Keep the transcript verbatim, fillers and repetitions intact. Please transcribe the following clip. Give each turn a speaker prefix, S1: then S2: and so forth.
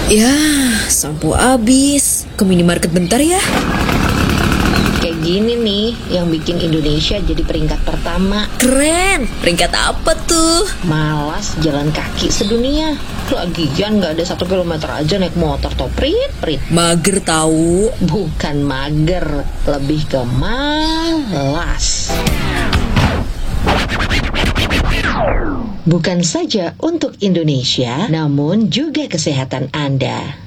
S1: Ya, sampo habis. Ke minimarket bentar ya.
S2: Kayak gini nih yang bikin Indonesia jadi peringkat pertama.
S1: Keren. Peringkat apa tuh?
S2: Malas jalan kaki sedunia. Lagian gak ada satu kilometer aja naik motor toh, prit prit.
S1: Mager tahu.
S2: Bukan mager, lebih ke malas. Bukan saja untuk Indonesia, namun juga kesehatan Anda.